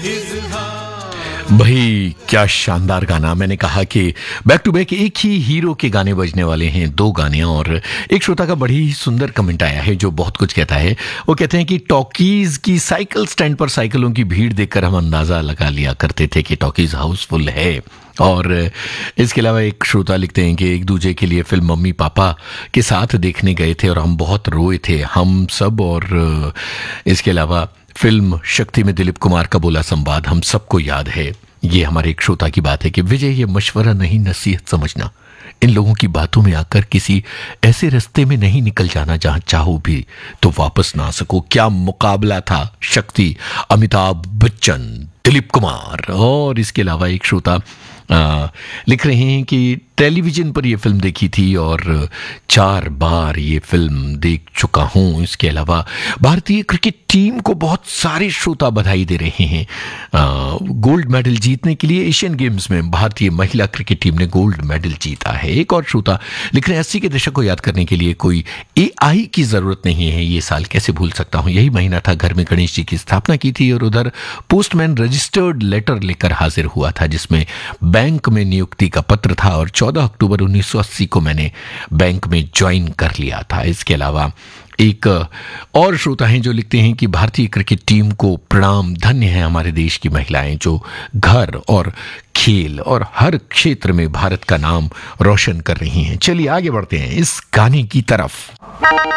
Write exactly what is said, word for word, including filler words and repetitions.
भाई क्या शानदार गाना। मैंने कहा कि बैक टू बैक एक ही हीरो के गाने बजने वाले हैं, दो गाने। और एक श्रोता का बड़ी ही सुंदर कमेंट आया है जो बहुत कुछ कहता है। वो कहते हैं कि टॉकीज की साइकिल स्टैंड पर साइकिलों की भीड़ देखकर हम अंदाजा लगा लिया करते थे कि टॉकीज हाउसफुल है। और इसके अलावा एक श्रोता लिखते हैं कि एक दूजे के लिए फिल्म मम्मी पापा के साथ देखने गए थे और हम बहुत रोए थे हम सब। और इसके अलावा फिल्म शक्ति में दिलीप कुमार का बोला संवाद हम सबको याद है। ये हमारे एक श्रोता की बात है कि विजय, ये मशवरा नहीं नसीहत समझना। इन लोगों की बातों में आकर किसी ऐसे रास्ते में नहीं निकल जाना जहां चाहो भी तो वापस ना सको। क्या मुकाबला था शक्ति, अमिताभ बच्चन, दिलीप कुमार। और इसके अलावा एक श्रोता आ, लिख रहे हैं कि टेलीविजन पर यह फिल्म देखी थी और चार बार ये फिल्म देख चुका हूं। इसके अलावा भारतीय क्रिकेट टीम को बहुत सारे श्रोता बधाई दे रहे हैं आ, गोल्ड मेडल जीतने के लिए। एशियन गेम्स में भारतीय महिला क्रिकेट टीम ने गोल्ड मेडल जीता है। एक और श्रोता लिख रहे हैं अस्सी के दशक को याद करने के लिए कोई एआई की जरूरत नहीं है। ये साल कैसे भूल सकता हूं, यही महीना था घर में गणेश जी की स्थापना की थी। और उधर पोस्टमैन रजिस्टर्ड लेटर लेकर हाजिर हुआ था जिसमें बैंक में नियुक्ति का पत्र था। और चौदह अक्टूबर उन्नीस सौ अस्सी को मैंने बैंक में ज्वाइन कर लिया था। इसके अलावा एक और श्रोता हैं जो लिखते हैं कि भारतीय क्रिकेट टीम को प्रणाम, धन्य है हमारे देश की महिलाएं जो घर और खेल और हर क्षेत्र में भारत का नाम रोशन कर रही हैं। चलिए आगे बढ़ते हैं इस गाने की तरफ।